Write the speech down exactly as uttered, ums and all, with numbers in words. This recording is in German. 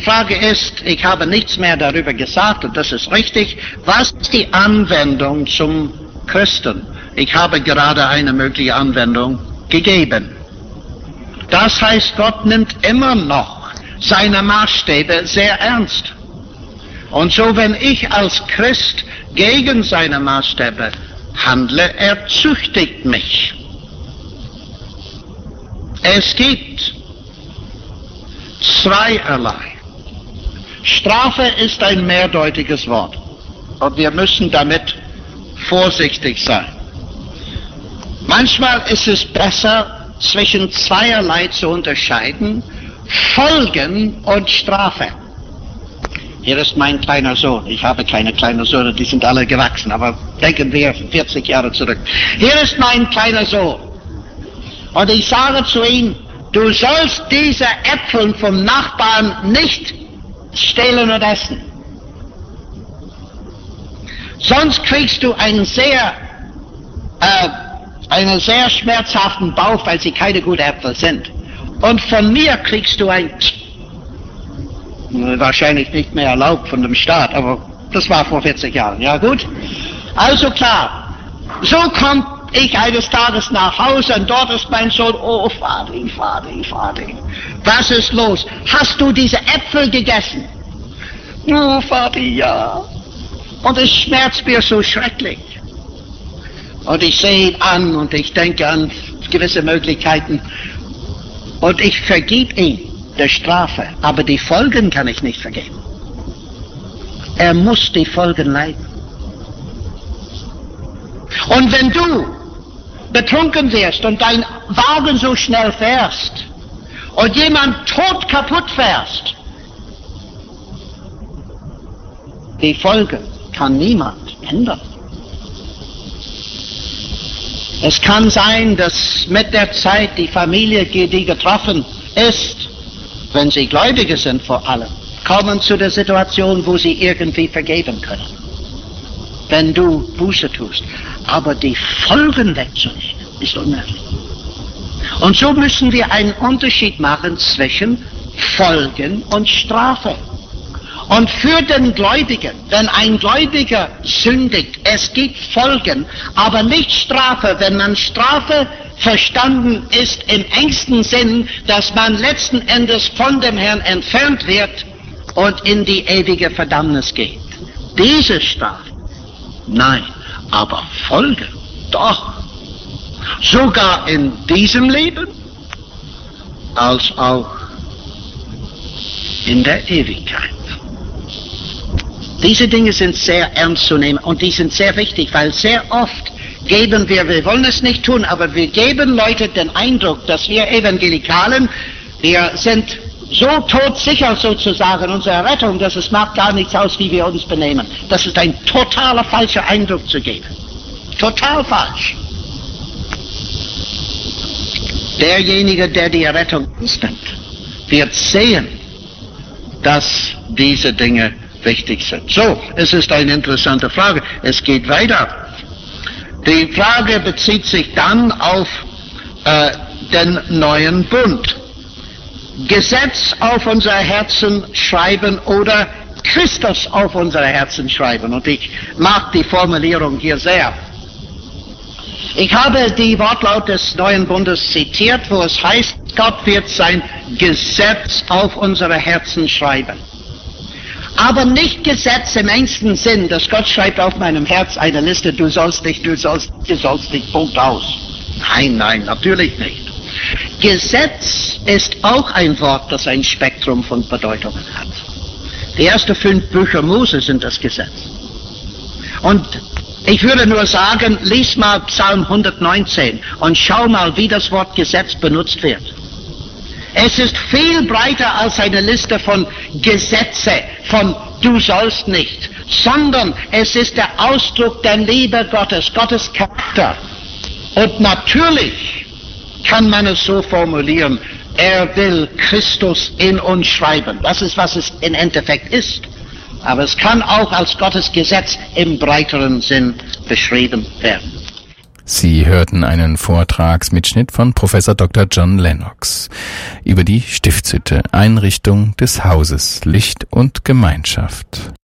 Frage ist, ich habe nichts mehr darüber gesagt, und das ist richtig, was ist die Anwendung zum Christen? Ich habe gerade eine mögliche Anwendung gegeben. Das heißt, Gott nimmt immer noch seine Maßstäbe sehr ernst. Und so, wenn ich als Christ gegen seine Maßstäbe handle, er züchtigt mich. Es gibt zweierlei. Strafe ist ein mehrdeutiges Wort. Und wir müssen damit vorsichtig sein. Manchmal ist es besser, zwischen zweierlei zu unterscheiden, Folgen und Strafe. Hier ist mein kleiner Sohn. Ich habe keine kleinen Söhne, die sind alle gewachsen, aber denken wir vierzig Jahre zurück. Hier ist mein kleiner Sohn. Und ich sage zu ihm, du sollst diese Äpfel vom Nachbarn nicht stehlen und essen. Sonst kriegst du einen sehr, äh, einen sehr schmerzhaften Bauch, weil sie keine guten Äpfel sind. Und von mir kriegst du ein, wahrscheinlich nicht mehr erlaubt von dem Staat, aber das war vor vierzig Jahren, ja gut? Also klar, so kommt ich eines Tages nach Hause und dort ist mein Sohn, oh Vati, Vati, Vati, was ist los? Hast du diese Äpfel gegessen? Oh Vati, ja. Und es schmerzt mir so schrecklich. Und ich sehe ihn an und ich denke an gewisse Möglichkeiten und ich vergib ihm der Strafe, aber die Folgen kann ich nicht vergeben. Er muss die Folgen leiden. Und wenn du betrunken wirst und dein Wagen so schnell fährst und jemand tot kaputt fährst, die Folgen kann niemand ändern. Es kann sein, dass mit der Zeit die Familie, die getroffen ist, wenn sie Gläubige sind vor allem, kommen zu der Situation, wo sie irgendwie vergeben können. Wenn du Buße tust. Aber die Folgen wegzunehmen, ist unmöglich. Und so müssen wir einen Unterschied machen zwischen Folgen und Strafe. Und für den Gläubigen, wenn ein Gläubiger sündigt, es gibt Folgen, aber nicht Strafe. Wenn man Strafe verstanden ist im engsten Sinn, dass man letzten Endes von dem Herrn entfernt wird und in die ewige Verdammnis geht. Diese Strafe, nein, aber Folgen, doch. Sogar in diesem Leben, als auch in der Ewigkeit. Diese Dinge sind sehr ernst zu nehmen und die sind sehr wichtig, weil sehr oft geben wir, wir wollen es nicht tun, aber wir geben Leute den Eindruck, dass wir Evangelikalen, wir sind so todsicher sozusagen unserer Rettung, dass es macht gar nichts aus, wie wir uns benehmen. Das ist ein totaler falscher Eindruck zu geben. Total falsch. Derjenige, der die Errettung annimmt, wird sehen, dass diese Dinge wichtig sind. So, es ist eine interessante Frage. Es geht weiter. Die Frage bezieht sich dann auf äh, den neuen Bund. Gesetz auf unser Herzen schreiben oder Christus auf unsere Herzen schreiben. Und ich mag die Formulierung hier sehr. Ich habe die Wortlaut des neuen Bundes zitiert, wo es heißt, Gott wird sein Gesetz auf unsere Herzen schreiben. Aber nicht Gesetz im engsten Sinn, dass Gott schreibt auf meinem Herz eine Liste, du sollst nicht, du sollst, du sollst nicht, Punkt aus. Nein, nein, natürlich nicht. Gesetz ist auch ein Wort, das ein Spektrum von Bedeutungen hat. Die ersten fünf Bücher Mose sind das Gesetz. Und ich würde nur sagen, lies mal Psalm hundertneunzehn und schau mal, wie das Wort Gesetz benutzt wird. Es ist viel breiter als eine Liste von Gesetze, von du sollst nicht, sondern es ist der Ausdruck der Liebe Gottes, Gottes Charakter. Und natürlich kann man es so formulieren, er will Christus in uns schreiben. Das ist, was es im Endeffekt ist. Aber es kann auch als Gottes Gesetz im breiteren Sinn beschrieben werden. Sie hörten einen Vortragsmitschnitt von Professor Doktor John Lennox über die Stiftshütte, Einrichtung des Hauses Licht und Gemeinschaft.